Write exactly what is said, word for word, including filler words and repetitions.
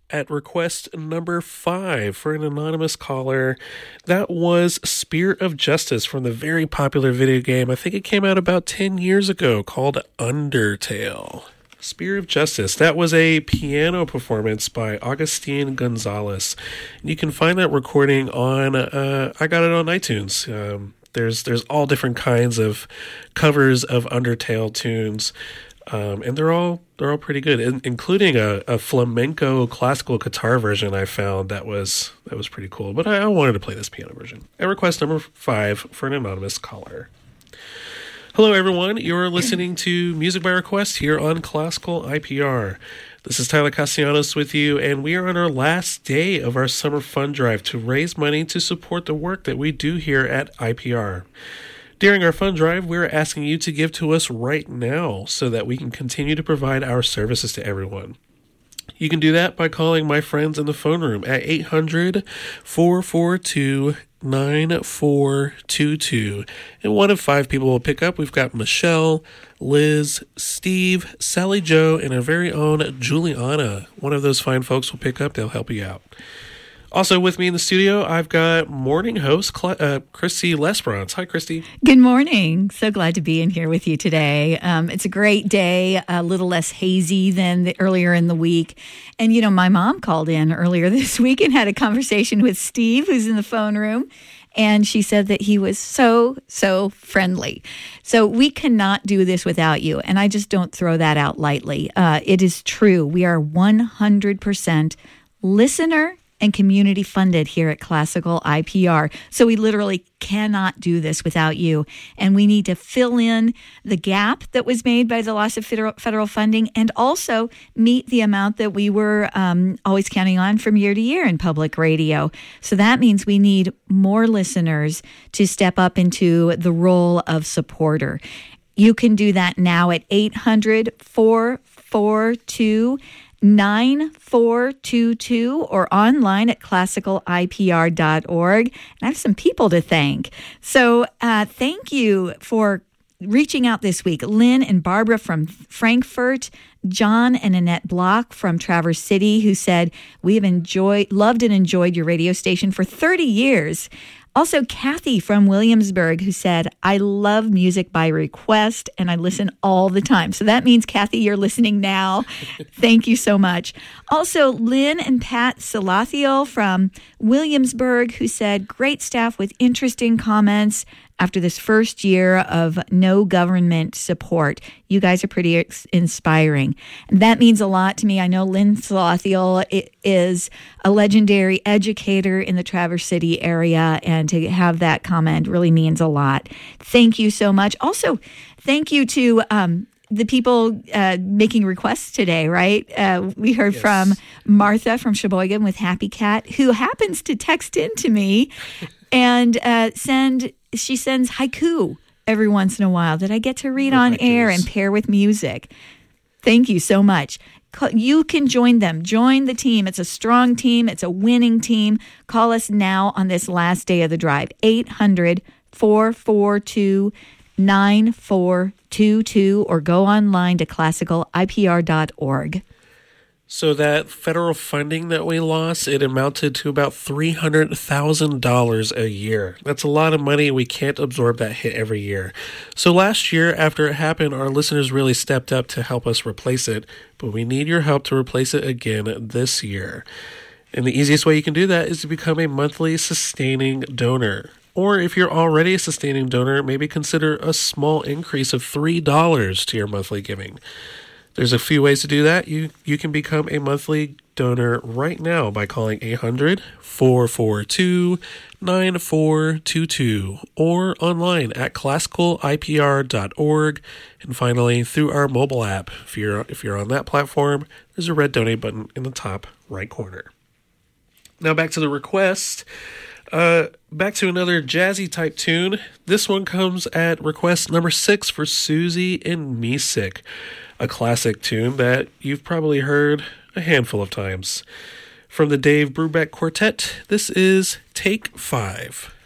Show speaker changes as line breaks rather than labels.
at request number five for an anonymous caller. That was Spear of Justice from the very popular video game. I think it came out about ten years ago, called Undertale. Spear of Justice. That was a piano performance by Augustine Gonzalez. You can find that recording on, uh, I got it on iTunes. Um, there's there's all different kinds of covers of Undertale tunes. Um, and they're all they're all pretty good, in, including a, a flamenco classical guitar version I found that was that was pretty cool. But I, I wanted to play this piano version. At request number five for an anonymous caller. Hello, everyone. You're listening to Music by Request here on Classical I P R. This is Tyler Castellanos with you, and we are on our last day of our summer fund drive to raise money to support the work that we do here at I P R. During our fund drive, we're asking you to give to us right now so that we can continue to provide our services to everyone. You can do that by calling my friends in the phone room at eight hundred, four four two, nine four two two. And one of five people will pick up. We've got Michelle, Liz, Steve, Sally Joe, and our very own Juliana. One of those fine folks will pick up. They'll help you out. Also with me in the studio, I've got morning host uh, Christy Lesperance. Hi, Christy.
Good morning. So glad to be in here with you today. Um, it's a great day, a little less hazy than the, earlier in the week. And, you know, my mom called in earlier this week and had a conversation with Steve, who's in the phone room. And she said that he was so, so friendly. So we cannot do this without you. And I just don't throw that out lightly. Uh, it is true. We are one hundred percent listener and community funded here at Classical I P R. So we literally cannot do this without you. And we need to fill in the gap that was made by the loss of federal, federal funding and also meet the amount that we were um, always counting on from year to year in public radio. So that means we need more listeners to step up into the role of supporter. You can do that now at eight hundred, four four two, nine four two two or online at classical I P R dot org. And I have some people to thank. So uh, thank you for reaching out this week. Lynn and Barbara from Frankfurt, John and Annette Block from Traverse City, who said, we have enjoyed, loved and enjoyed your radio station for thirty years. Also, Kathy from Williamsburg, who said, I love music by request, and I listen all the time. So that means, Kathy, you're listening now. Thank you so much. Also, Lynn and Pat Salathiel from Williamsburg, who said, great staff with interesting comments after this first year of no government support. You guys are pretty ex- inspiring. And that means a lot to me. I know Lynn Salathiel is a legendary educator in the Traverse City area, and to have that comment really means a lot. Thank you so much. Also, thank you to um, the people uh, making requests today, right? Uh, we heard yes. from Martha from Sheboygan with Happy Cat, who happens to text in to me and uh, send... She sends haiku every once in a while that I get to read on air and pair with music. Thank you so much. You can join them. Join the team. It's a strong team. It's a winning team. Call us now on this last day of the drive. eight hundred, four four two, nine four two two or go online to classical I P R dot org.
So that federal funding that we lost, it amounted to about three hundred thousand dollars a year. That's a lot of money. We can't absorb that hit every year. So last year, after it happened, our listeners really stepped up to help us replace it, but we need your help to replace it again this year. And the easiest way you can do that is to become a monthly sustaining donor. Or if you're already a sustaining donor, maybe consider a small increase of three dollars to your monthly giving. There's a few ways to do that. You you can become a monthly donor right now by calling eight hundred, four four two, nine four two two or online at classical I P R dot org. And finally, through our mobile app. If you're if you're on that platform, there's a red donate button in the top right corner. Now back to the request. Uh, back to another jazzy type tune. This one comes at request number six for Susie and Me Sick. A classic tune that you've probably heard a handful of times. From the Dave Brubeck Quartet, this is Take Five.